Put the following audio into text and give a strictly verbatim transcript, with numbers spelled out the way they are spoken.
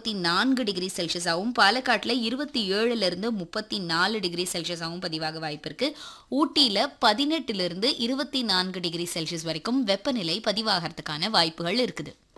இருபத்தி நான்கு டிகிரி செல்சியஸாகவும், பாலக்காட்டுல இருபத்தி ஏழுல இருந்து முப்பத்தி நான்கு டிகிரி செல்சியஸாகவும் பதிவாக வாய்ப்பு இருக்கு. ஊட்டியில பதினெட்டுல இருந்து இருபத்தி நான்கு டிகிரி செல்சியஸ் வரைக்கும் வெப்பநிலை பதிவாகிறதுக்கான வாய்ப்புகள் இருக்குது.